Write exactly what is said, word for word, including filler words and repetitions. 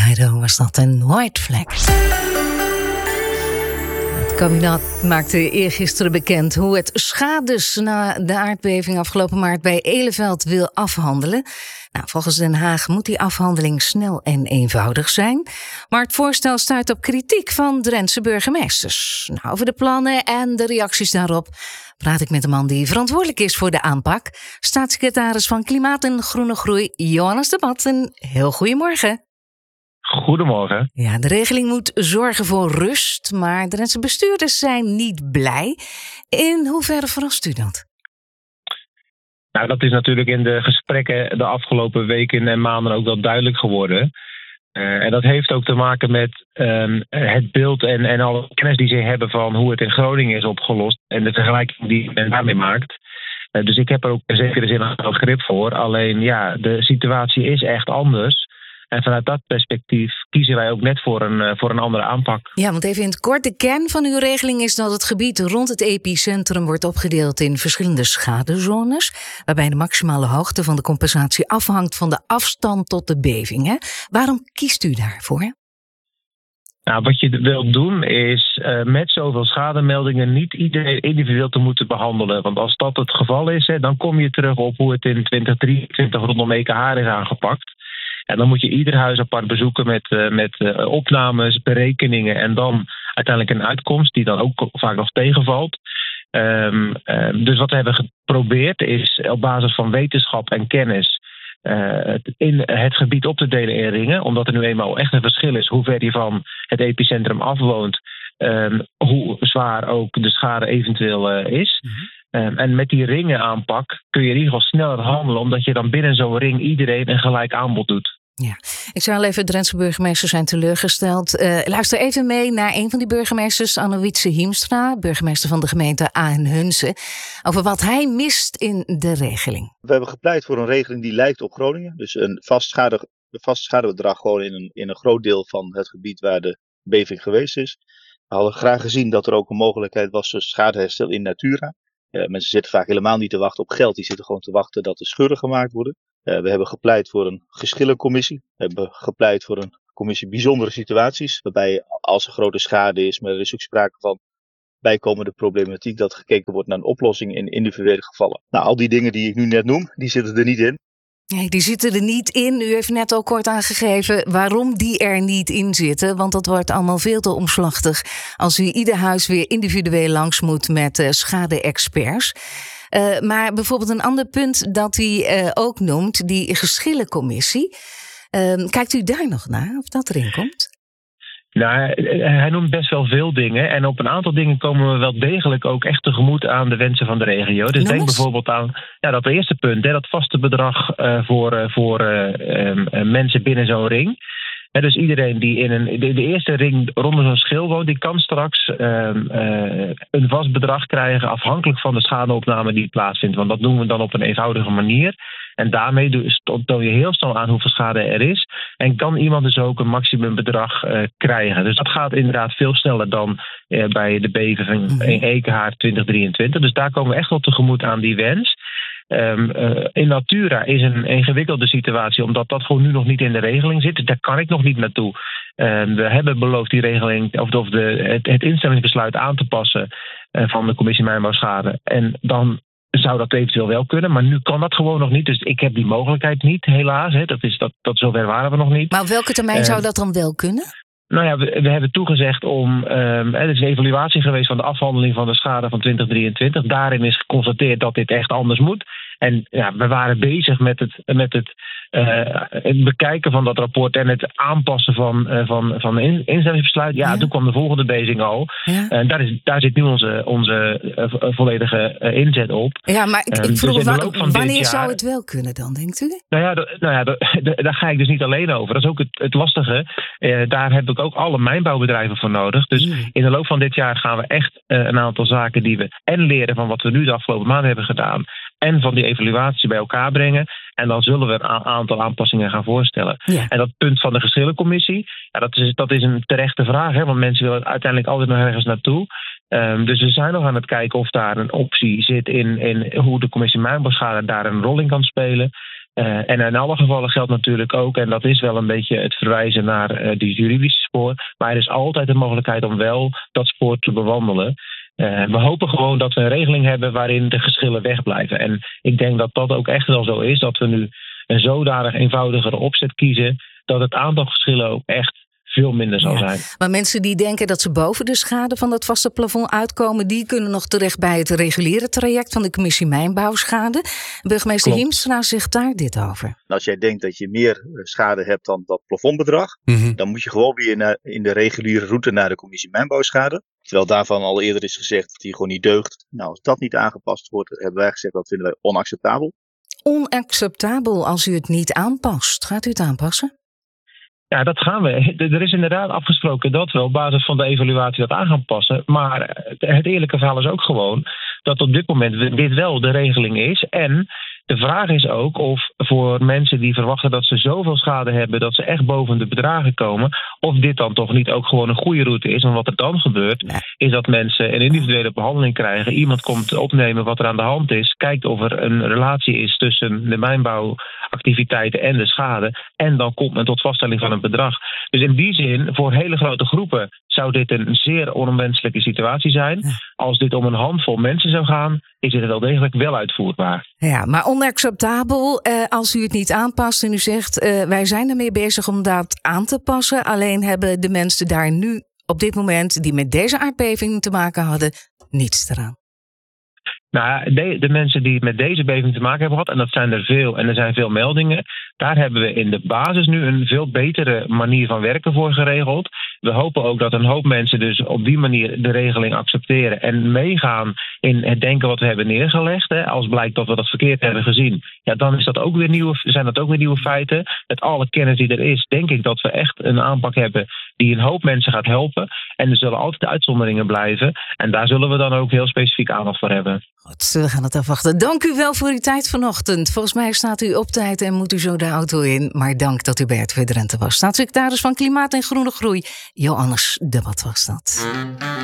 Dido was dat, een White Flag. Het kabinet maakte eergisteren bekend hoe het schades na de aardbeving afgelopen maart bij Eleveld wil afhandelen. Nou, volgens Den Haag moet die afhandeling snel en eenvoudig zijn. Maar het voorstel stuit op kritiek van Drentse burgemeesters. Nou, over de plannen en de reacties daarop praat ik met de man die verantwoordelijk is voor de aanpak. Staatssecretaris van Klimaat en Groene Groei, Johannes de Bat. Een heel goedemorgen. Goedemorgen. Ja, de regeling moet zorgen voor rust, maar de Drentse bestuurders zijn niet blij. In hoeverre verrast u dat? Nou, dat is natuurlijk in de gesprekken de afgelopen weken en maanden ook wel duidelijk geworden. Uh, en dat heeft ook te maken met um, het beeld en, en alle kennis die ze hebben van hoe het in Groningen is opgelost en de vergelijking die men daarmee maakt. Uh, dus ik heb er ook in zekere zin een grip voor. Alleen ja, de situatie is echt anders. En vanuit dat perspectief kiezen wij ook net voor een, voor een andere aanpak. Ja, want even in het kort, de kern van uw regeling is dat het gebied rond het epicentrum wordt opgedeeld in verschillende schadezones, waarbij de maximale hoogte van de compensatie afhangt van de afstand tot de beving. Hè? Waarom kiest u daarvoor? Nou, wat je wilt doen is uh, met zoveel schademeldingen niet iedereen individueel te moeten behandelen. Want als dat het geval is, hè, dan kom je terug op hoe het in twintig drieëntwintig rondom E K H is aangepakt. En dan moet je ieder huis apart bezoeken met, uh, met uh, opnames, berekeningen en dan uiteindelijk een uitkomst die dan ook vaak nog tegenvalt. Um, um, dus wat we hebben geprobeerd is op basis van wetenschap en kennis uh, in het gebied op te delen in ringen. Omdat er nu eenmaal echt een verschil is hoe ver je van het epicentrum afwoont. Um, hoe zwaar ook de schade eventueel uh, is. Mm-hmm. Um, en met die ringenaanpak kun je in ieder geval sneller handelen, omdat je dan binnen zo'n ring iedereen een gelijk aanbod doet. Ja, ik zou al even, Drentse burgemeesters zijn teleurgesteld. Uh, luister even mee naar een van die burgemeesters, Anne-Wietse Hiemstra, burgemeester van de gemeente Ahen-Hunze, over wat hij mist in de regeling. We hebben gepleit voor een regeling die lijkt op Groningen. Dus een vast, schade, vast schadebedrag gewoon in een, in een groot deel van het gebied waar de beving geweest is. We hadden graag gezien dat er ook een mogelijkheid was voor schadeherstel in natura. Uh, mensen zitten vaak helemaal niet te wachten op geld, die zitten gewoon te wachten dat de scheuren gemaakt worden. Uh, we hebben gepleit voor een geschillencommissie. We hebben gepleit voor een commissie bijzondere situaties, waarbij als er grote schade is, maar er is ook sprake van bijkomende problematiek, dat gekeken wordt naar een oplossing in individuele gevallen. Nou, al die dingen die ik nu net noem, die zitten er niet in. Nee, die zitten er niet in. U heeft net al kort aangegeven waarom die er niet in zitten. Want dat wordt allemaal veel te omslachtig als u ieder huis weer individueel langs moet met uh, schade-experts. Uh, maar bijvoorbeeld een ander punt dat hij uh, ook noemt, die geschillencommissie. Uh, kijkt u daar nog naar of dat erin komt? Nou, hij noemt best wel veel dingen. En op een aantal dingen komen we wel degelijk ook echt tegemoet aan de wensen van de regio. Dus denk bijvoorbeeld aan ja, dat eerste punt, hè, dat vaste bedrag uh, voor, uh, voor uh, um, uh, mensen binnen zo'n ring. He, dus iedereen die in een, de, de eerste ring rondom zo'n schil woont, die kan straks uh, uh, een vast bedrag krijgen afhankelijk van de schadeopname die plaatsvindt. Want dat doen we dan op een eenvoudige manier. En daarmee toon je heel snel aan hoeveel schade er is. En kan iemand dus ook een maximumbedrag uh, krijgen. Dus dat gaat inderdaad veel sneller dan uh, bij de beving van E K H twintig drieëntwintig. Dus daar komen we echt wel tegemoet aan die wens. Um, uh, in natura is een ingewikkelde situatie, omdat dat gewoon nu nog niet in de regeling zit. Daar kan ik nog niet naartoe. Uh, we hebben beloofd die regeling, of, of de, het, het instellingsbesluit aan te passen uh, van de commissie Mijnbouwschade. En dan zou dat eventueel wel kunnen, maar nu kan dat gewoon nog niet. Dus ik heb die mogelijkheid niet, helaas. Hè. Dat is, dat, dat zover waren we nog niet. Maar op welke termijn uh, zou dat dan wel kunnen? Nou ja, we, we hebben toegezegd om, um, er is een evaluatie geweest van de afhandeling van de schade van twintig drieëntwintig. Daarin is geconstateerd dat dit echt anders moet. En ja, we waren bezig met het, met het, uh, het bekijken van dat rapport en het aanpassen van, uh, van, van de in, instellingsbesluit. Ja, ja, toen kwam de volgende bezing al. Ja. En daar, is, daar zit nu onze, onze uh, volledige uh, inzet op. Ja, maar ik, ik vroeg, um, dus wa- wanneer jaar, zou het wel kunnen dan, denkt u? Nou ja, d- nou ja d- d- daar ga ik dus niet alleen over. Dat is ook het, het lastige. Uh, daar heb ik ook alle mijnbouwbedrijven voor nodig. Dus mm. in de loop van dit jaar gaan we echt uh, een aantal zaken die we en leren van wat we nu de afgelopen maanden hebben gedaan en van die evaluatie bij elkaar brengen. En dan zullen we een a- aantal aanpassingen gaan voorstellen. Ja. En dat punt van de geschillencommissie, ja, dat, is, dat is een terechte vraag. Hè, want mensen willen uiteindelijk altijd nog ergens naartoe. Um, dus we zijn nog aan het kijken of daar een optie zit in, in hoe de commissie Mijnbouwschade daar een rol in kan spelen. Uh, en in alle gevallen geldt natuurlijk ook, en dat is wel een beetje het verwijzen naar uh, die juridische spoor, maar er is altijd de mogelijkheid om wel dat spoor te bewandelen. Uh, we hopen gewoon dat we een regeling hebben waarin de geschillen wegblijven. En ik denk dat dat ook echt wel zo is, dat we nu een zodanig eenvoudigere opzet kiezen, dat het aantal geschillen ook echt veel minder zal zijn. Ja, maar mensen die denken dat ze boven de schade van dat vaste plafond uitkomen, die kunnen nog terecht bij het reguliere traject van de commissie Mijnbouwschade. Burgemeester Hiemstra zegt daar dit over. Als jij denkt dat je meer schade hebt dan dat plafondbedrag, mm-hmm. dan moet je gewoon weer naar, in de reguliere route naar de commissie Mijnbouwschade. Terwijl daarvan al eerder is gezegd dat die gewoon niet deugt. Nou, als dat niet aangepast wordt, hebben wij gezegd dat vinden wij onacceptabel. Onacceptabel als u het niet aanpast. Gaat u het aanpassen? Ja, dat gaan we. Er is inderdaad afgesproken dat we op basis van de evaluatie dat aan gaan passen. Maar het eerlijke verhaal is ook gewoon dat op dit moment dit wel de regeling is. En de vraag is ook of voor mensen die verwachten dat ze zoveel schade hebben dat ze echt boven de bedragen komen, of dit dan toch niet ook gewoon een goede route is. Want wat er dan gebeurt, nee. is dat mensen een individuele behandeling krijgen. Iemand komt opnemen wat er aan de hand is, kijkt of er een relatie is tussen de mijnbouwactiviteiten en de schade. En dan komt men tot vaststelling van een bedrag. Dus in die zin, voor hele grote groepen zou dit een zeer onwenselijke situatie zijn. Als dit om een handvol mensen zou gaan, is het wel degelijk wel uitvoerbaar. Ja, maar onacceptabel eh, als u het niet aanpast en u zegt, uh, wij zijn ermee bezig om dat aan te passen. Alleen hebben de mensen daar nu op dit moment die met deze aardbeving te maken hadden, niets eraan. Nou, de, de mensen die met deze beving te maken hebben gehad, en dat zijn er veel en er zijn veel meldingen, daar hebben we in de basis nu een veel betere manier van werken voor geregeld. We hopen ook dat een hoop mensen dus op die manier de regeling accepteren en meegaan in het denken wat we hebben neergelegd. Hè. Als blijkt dat we dat verkeerd hebben gezien, ja, dan is dat ook weer nieuwe, zijn dat ook weer nieuwe feiten. Met alle kennis die er is, denk ik dat we echt een aanpak hebben die een hoop mensen gaat helpen. En er zullen altijd uitzonderingen blijven. En daar zullen we dan ook heel specifiek aandacht voor hebben. Goed, we gaan het afwachten. Dank u wel voor uw tijd vanochtend. Volgens mij staat u op tijd en moet u zo de auto in. Maar dank dat u bij het Drenthe was. Staatssecretaris van Klimaat en Groene Groei, Joannes de Wat was dat.